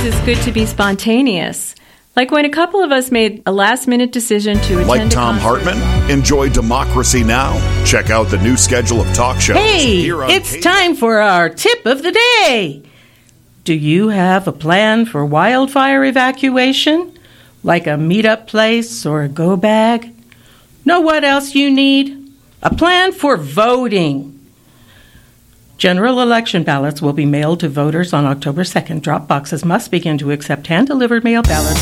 it's good to be spontaneous. Like when a couple of us made a last-minute decision to attend Like Tom Hartman? Enjoy Democracy Now! Check out the new schedule of talk shows. Hey, here on it's time for our tip of the day. Do you have a plan for wildfire evacuation? Like a meetup place or a go bag? Know what else you need? A plan for voting. General election ballots will be mailed to voters on October 2nd. Drop boxes must begin to accept hand-delivered mail ballots